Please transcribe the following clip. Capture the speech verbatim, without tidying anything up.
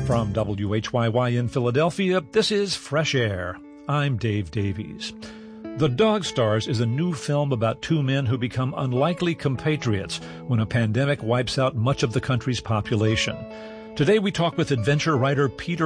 From W H Y Y in Philadelphia, this is Fresh Air. I'm Dave Davies. The Dog Stars is a new film about two men who become unlikely compatriots when a pandemic wipes out much of the country's population. Today we talk with adventure writer Peter